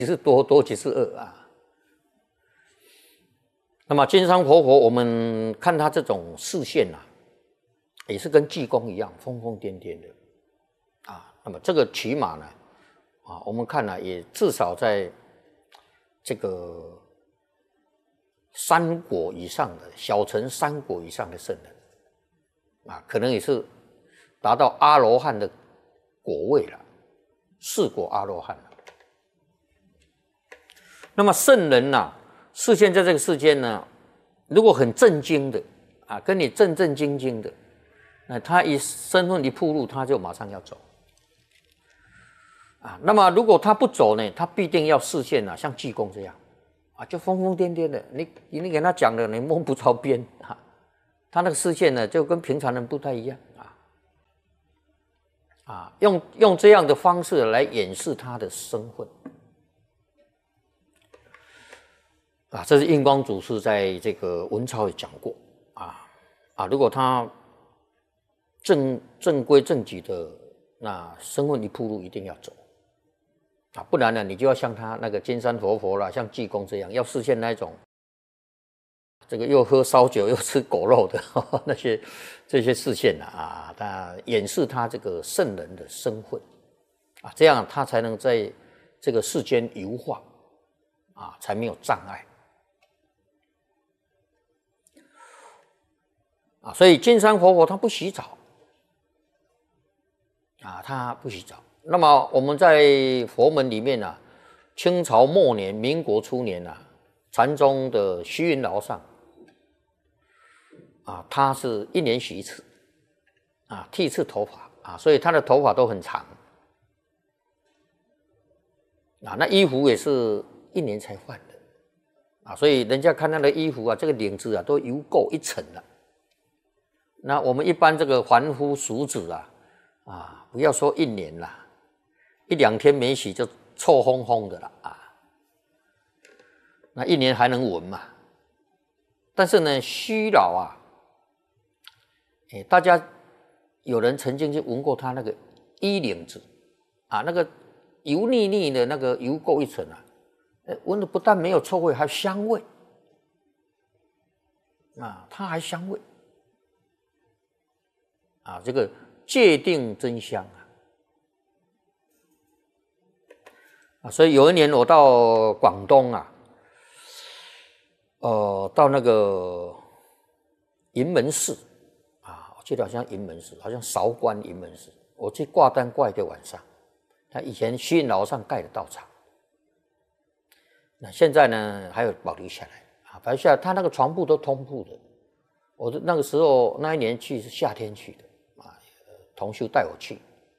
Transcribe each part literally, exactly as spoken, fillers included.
即是多，多即是恶啊。那么金山活佛，我们看他这种视线啊，也是跟济公一样疯疯癫癫的啊。那么这个起码呢，啊，我们看呢、啊，也至少在这个三果以上的小乘三果以上的圣人啊，可能也是达到阿罗汉的果位了，四果阿罗汉了。那么圣人呐、啊，视线在这个世间呢，如果很正经的啊，跟你正正经经的，那他一身份一暴露，他就马上要走啊。那么如果他不走呢，他必定要视线啊，像济公这样啊，就疯疯癫癫的。你你给他讲的，你摸不着边啊。他那个视线呢，就跟平常人不太一样啊啊，用用这样的方式来掩饰他的身份。啊，这是印光祖师在这个文钞也讲过啊啊，如果他正正规正矩的，那身份一暴露，一定要走啊，不然呢，你就要像他那个金山活佛啦，像济公这样，要实现那种这个又喝烧酒又吃狗肉的呵呵那些这些视线啊，他掩饰他这个圣人的身份啊，这样他才能在这个世间游化啊，才没有障碍。啊，所以金山活佛他不洗澡，啊，他不洗澡。那么我们在佛门里面啊，清朝末年、民国初年啊，禅宗的虚云老上，啊，他是一年洗一次，啊，剃一次头发，啊，所以他的头发都很长，啊，那衣服也是一年才换的，啊，所以人家看他的衣服啊，这个领子啊都油垢一层了。那我们一般这个凡夫俗子啊，啊，不要说一年啦，一两天没洗就臭烘烘的了啊。那一年还能闻嘛？但是呢，虚老啊，哎，大家有人曾经去闻过他那个衣领子啊，那个油腻腻的那个油垢一层啊，闻的不但没有臭味，还有香味啊，它还香味。啊，这个界定真香啊！啊，所以有一年我到广东啊，呃，到那个云门寺啊，我记得好像云门寺，好像韶关云门寺，我去挂单挂一个晚上。他以前虚云老上盖的道场，那现在呢还有保留下来啊，保留下来，他那个床铺都通铺的。我那个时候那一年去是夏天去的。同修带我去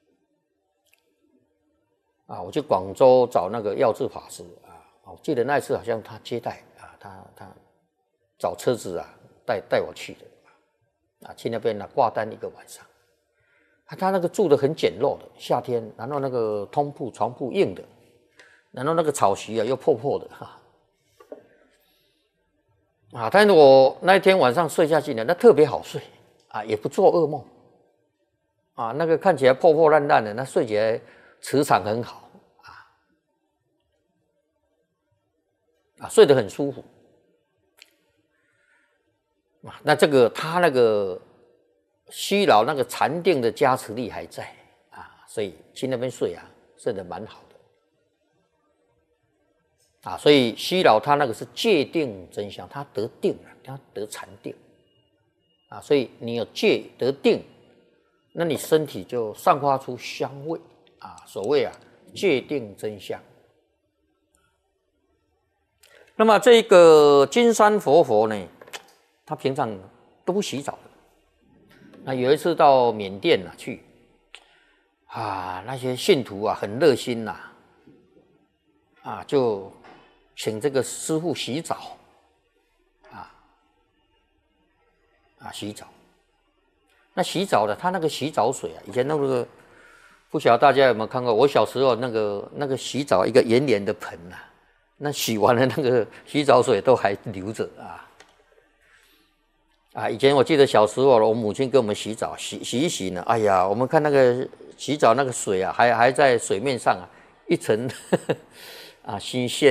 啊，我去广州找那个药智法师啊，我记得那一次好像他接待啊，他他找车子啊带带我去的啊，去那边呢挂单一个晚上，啊，他那个住的很简陋的，夏天，然后那个通铺床铺硬的，然后那个草席啊又破破的哈，啊，但是我那一天晚上睡下去呢，那特别好睡啊，也不做噩梦。啊，那个看起来破破烂烂的，那睡起来磁场很好啊，啊，睡得很舒服啊。那这个他那个虚老那个禅定的加持力还在啊，所以去那边睡啊，睡得蛮好的啊。所以虚老他那个是戒定真相，他得定了，他得禅定啊，所以你有戒得定。那你身体就散发出香味啊，所谓啊戒定真香。那么这个金山活佛呢，他平常都不洗澡的。那有一次到缅甸啊去，啊那些信徒啊很热心呐、啊，啊就请这个师父洗澡，啊啊洗澡。那洗澡的，他那个洗澡水啊，以前那个不晓得大家有没有看过？我小时候那个那个洗澡一个圆圆的盆啊，那洗完了那个洗澡水都还留着啊啊！以前我记得小时候，我母亲给我们洗澡，洗洗一洗呢，哎呀，我们看那个洗澡那个水啊，还还在水面上啊，一层呵呵啊新鲜。